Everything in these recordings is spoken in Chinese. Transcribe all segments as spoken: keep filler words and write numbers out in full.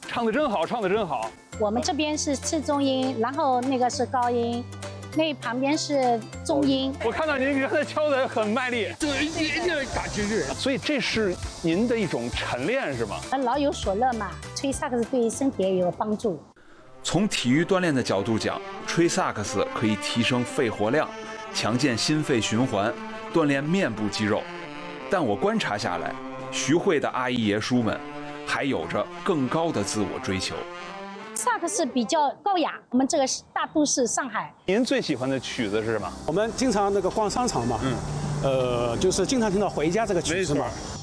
唱的真好，唱的真好。 我们这边是次中音，然后那个是高音，那旁边是中音。 我看到您刚才敲的很卖力， 对，一定一定要打进去。 所以这是您的一种晨练是吗？ 老有所乐嘛，吹萨克斯对身体也有帮助。 从体育锻炼的角度讲，吹萨克斯可以提升肺活量，强健心肺循环，锻炼面部肌肉。但我观察下来，徐汇的阿姨爷叔们还有着更高的自我追求。 萨克斯比较高雅，我们这个大都市上海。 您最喜欢的曲子是什么？ 我们经常那个逛商场嘛，嗯，呃，就是经常听到《回家》这个曲子嘛。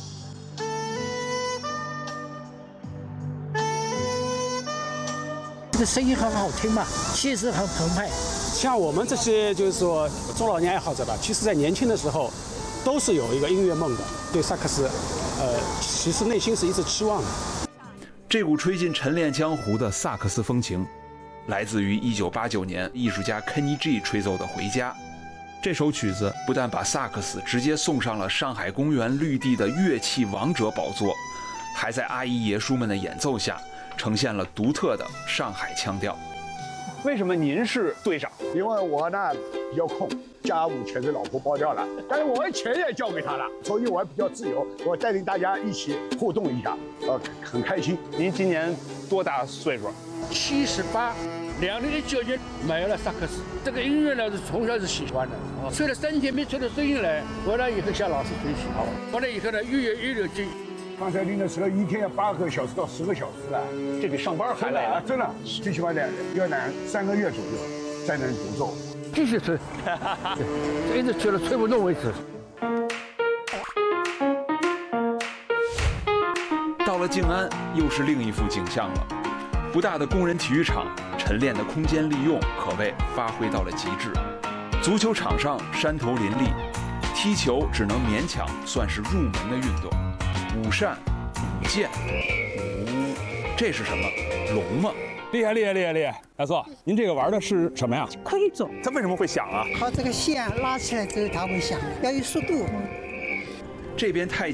这个声音很好听嘛，气势很澎湃。 像我们这些就是说中老年爱好者吧，其实在年轻的时候，都是有一个音乐梦的，对萨克斯，呃，其实内心是一直期望的。 这股吹进晨练江湖的萨克斯风情，来自于一九八九年艺术家 Kenny G 吹奏的《回家》。这首曲子不但把萨克斯直接送上了上海公园绿地的乐器王者宝座，还在阿姨爷叔们的演奏下，呈现了独特的上海腔调。 为什么您是队长？ 因为我呢比较空，家务全给老婆包掉了，但是我钱也交给她了，所以我还比较自由。我带领大家一起互动一下，呃，很开心。 您今年多大岁数？ 七十八，两零一九年买了萨克斯。这个音乐呢是从小是喜欢的，吹了三天没吹出声音来，回来以后向老师学习，回来以后呢越来越有劲。 刚才练的时候，一天要八个小时到十个小时了， 这比上班还累啊！真的，最起码两要两三个月左右才能独奏。 继续吹，一直吹到吹不动为止。 到了静安，又是另一幅景象了。不大的工人体育场，晨练的空间利用可谓发挥到了极致。足球场上山头林立，踢球只能勉强算是入门的运动。舞扇、舞剑、舞，这是什么？龙吗？ 厉害厉害厉害厉害！大叔，您这个玩的是什么呀？ 昆种。 它为什么会响啊？ 靠这个线拉起来之后它会响，要有速度。 这边太